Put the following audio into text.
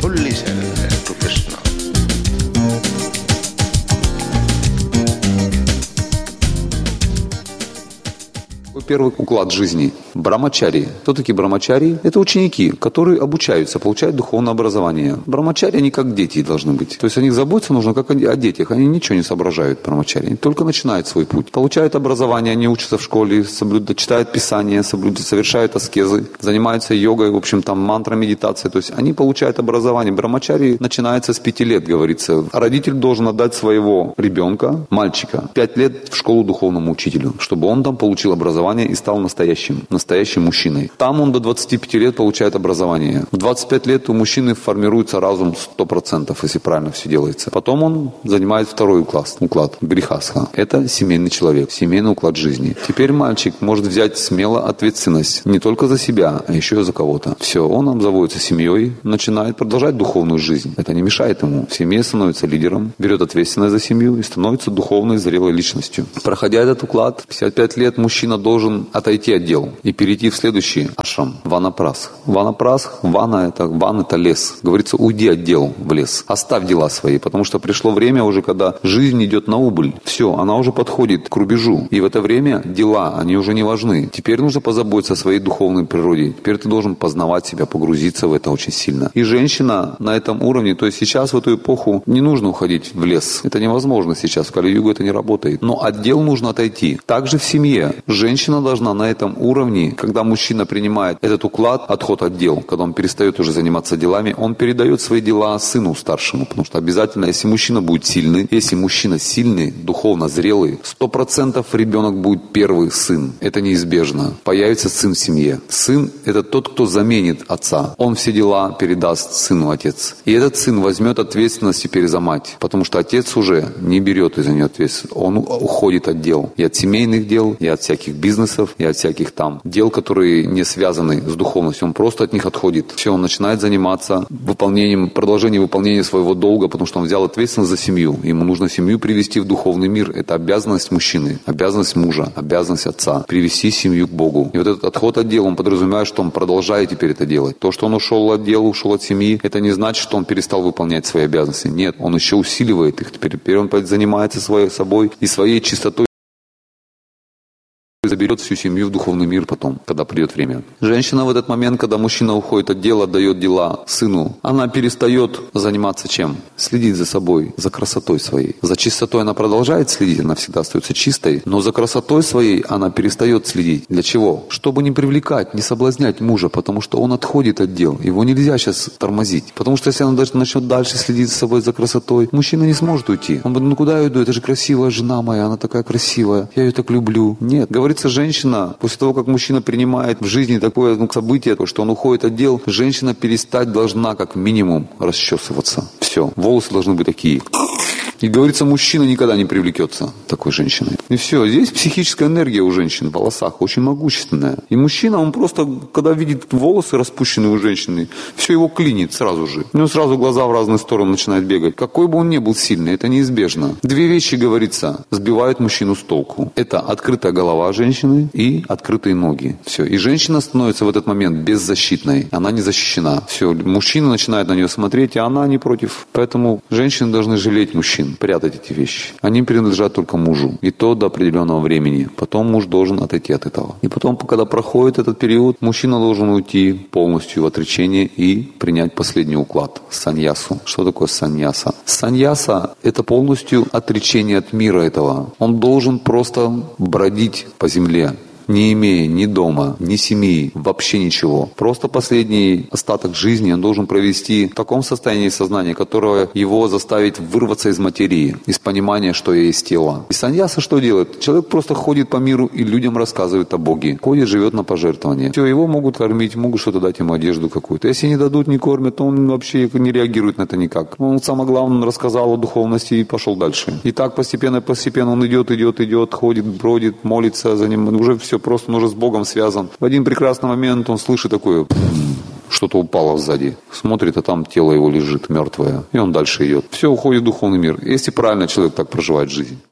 fully professional. Первый уклад жизни. Брамачари. Кто такие брамачари? Это ученики, которые обучаются, получают духовное образование. Брамачари, они как дети должны быть. То есть о них заботиться нужно как о детях. Они ничего не соображают, брамачари. Они только начинают свой путь. Получают образование, они учатся в школе, читают Писание, совершают аскезы, занимаются йогой, в общем, там мантра, медитация. То есть они получают образование. Брамачари начинается с 5 лет, говорится. Родитель должен отдать своего ребенка, мальчика, 5 лет в школу духовному учителю, чтобы он там получил образование и стал настоящим мужчиной. Там он до 25 лет получает образование. В 25 лет у мужчины формируется разум 100%, если правильно все делается. Потом он занимает второй уклад грихастха. Это семейный человек, семейный уклад жизни. Теперь мальчик может взять смело ответственность не только за себя, а еще и за кого-то. Все, он обзаводится семьей, начинает продолжать духовную жизнь. Это не мешает ему. В семье становится лидером, берет ответственность за семью и становится духовной, зрелой личностью. Проходя этот уклад, 55 лет мужчина должен отойти от дел и перейти в следующий ашрам – ванапрасх. Ван это лес. Говорится, уйди от дел в лес. Оставь дела свои, потому что пришло время уже, когда жизнь идет на убыль. Все, она уже подходит к рубежу. И в это время дела, они уже не важны. Теперь нужно позаботиться о своей духовной природе. Теперь ты должен познавать себя, погрузиться в это очень сильно. И женщина на этом уровне, то есть сейчас в эту эпоху не нужно уходить в лес. Это невозможно сейчас. В Кали-югу это не работает. Но от дел нужно отойти. Также в семье. Женщина должна на этом уровне, когда мужчина принимает этот уклад, отход от дел, когда он перестает уже заниматься делами, он передает свои дела сыну старшему, потому что обязательно, если мужчина будет сильный, если мужчина сильный, духовно зрелый, 100% ребенок будет первый сын. Это неизбежно. Появится сын в семье. Сын – это тот, кто заменит отца. Он все дела передаст сыну отец. И этот сын возьмет ответственность теперь за мать, потому что отец уже не берет из-за нее ответственность. Он уходит от дел. И от семейных дел, и от всяких бизнесов, и от всяких там дел, которые не связаны с духовностью. Он просто от них отходит. Все, он начинает заниматься продолжением выполнения своего долга, потому что он взял ответственность за семью. Ему нужно семью привести в духовный мир. Это обязанность мужчины, обязанность мужа, обязанность отца. Привести семью к Богу. И вот этот отход от дел, он подразумевает, что он продолжает теперь это делать. То, что он ушел от дела, ушел от семьи, это не значит, что он перестал выполнять свои обязанности. Нет, он еще усиливает их. Теперь он занимается собой и своей чистотой. Заберет всю семью в духовный мир потом, когда придет время. Женщина в этот момент, когда мужчина уходит от дела, отдает дела сыну, она перестает заниматься чем? Следить за собой, за красотой своей. За чистотой она продолжает следить, она всегда остается чистой, но за красотой своей она перестает следить. Для чего? Чтобы не привлекать, не соблазнять мужа, потому что он отходит от дел. Его нельзя сейчас тормозить. Потому что если она даже начнет дальше следить за собой, за красотой, мужчина не сможет уйти. Он будет, куда я иду? Это же красивая жена моя, она такая красивая, я ее так люблю. Нет, говорится, женщина, после того, как мужчина принимает в жизни такое событие, что он уходит от дел, женщина перестать должна как минимум расчесываться. Все, волосы должны быть такие. И говорится, мужчина никогда не привлекется такой женщиной. И все, здесь психическая энергия у женщин в волосах очень могущественная. И мужчина, он просто, когда видит волосы распущенные у женщины, все его клинит сразу же. У него сразу глаза в разные стороны начинают бегать. Какой бы он ни был сильный, это неизбежно. 2 вещи, говорится, сбивают мужчину с толку. Это открытая голова женщины и открытые ноги. Все. И женщина становится в этот момент беззащитной. Она не защищена. Все. Мужчина начинает на нее смотреть, а она не против. Поэтому женщины должны жалеть мужчин, прятать эти вещи. Они принадлежат только мужу. И то до определенного времени. Потом муж должен отойти от этого. И потом, когда проходит этот период, мужчина должен уйти полностью в отречение и принять последний уклад – саньясу. Что такое саньяса? Саньяса – это полностью отречение от мира этого. Он должен просто бродить по земле, не имея ни дома, ни семьи, вообще ничего. Просто последний остаток жизни он должен провести в таком состоянии сознания, которое его заставит вырваться из материи, из понимания, что есть тело. И саньяса что делает? Человек просто ходит по миру и людям рассказывает о Боге. Ходит, живет на пожертвования. Все, его могут кормить, могут что-то дать ему одежду какую-то. Если не дадут, не кормят, то он вообще не реагирует на это никак. Он самое главное, он рассказал о духовности и пошел дальше. И так постепенно он идет, ходит, бродит, молится за ним. Уже все просто, он уже с Богом связан. В один прекрасный момент он слышит такое, что-то упало сзади. Смотрит, а там тело его лежит мертвое. И он дальше идет. Все, уходит в духовный мир. Если правильно человек так проживает жизнь.